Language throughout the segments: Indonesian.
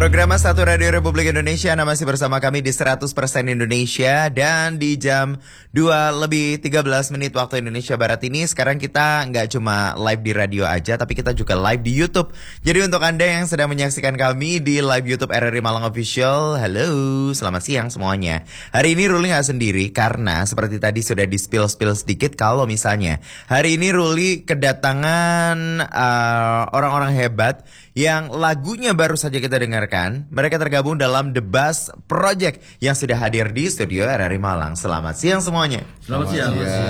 Program Satu Radio Republik Indonesia, Anda masih bersama kami di 100% Indonesia. Dan di jam 2:13 waktu Indonesia Barat ini, sekarang kita nggak cuma live di radio aja, tapi kita juga live di YouTube. Jadi untuk Anda yang sedang menyaksikan kami di live YouTube RRI Malang Official, halo, selamat siang semuanya. Hari ini Ruli nggak sendiri, karena seperti tadi sudah di-spill sedikit, kalau misalnya hari ini Ruli kedatangan orang-orang hebat yang lagunya baru saja kita dengarkan. Mereka tergabung dalam The Buzz Project yang sudah hadir di studio RRI Malang. Selamat siang semuanya. Selamat siang.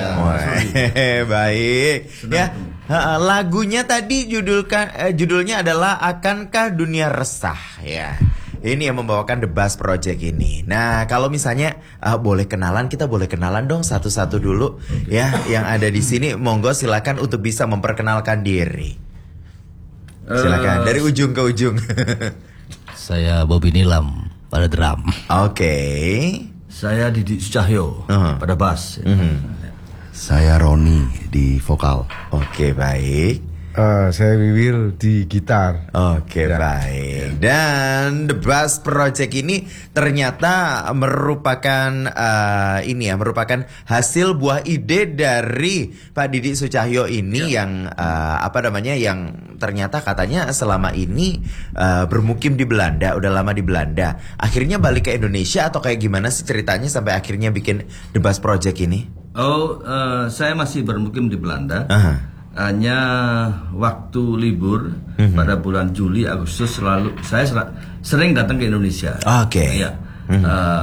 Baik. Ya, lagunya tadi judulnya adalah Akankah Dunia Resah, ya. Ini yang membawakan The Buzz Project ini. Nah, kalau misalnya kita boleh kenalan dong satu-satu dulu, ya. Yang ada di sini, monggo silakan untuk bisa memperkenalkan diri. Silakan dari ujung ke ujung. Saya Bobby Nilam pada drum. Oke. Saya Didi Sucahyo pada bass. Saya Roni di vokal. Oke, baik. Saya Wiwil di gitar. Oke, baik. Dan The Buzz Project ini ternyata merupakan merupakan hasil buah ide dari Pak Didi Sucahyo ini, yang yang ternyata katanya selama ini bermukim di Belanda, udah lama di Belanda. Akhirnya balik ke Indonesia, atau kayak gimana sih ceritanya sampai akhirnya bikin The Buzz Project ini? Saya masih bermukim di Belanda. Hanya waktu libur pada bulan Juli, Agustus selalu saya sering datang ke Indonesia. Oke. Ya.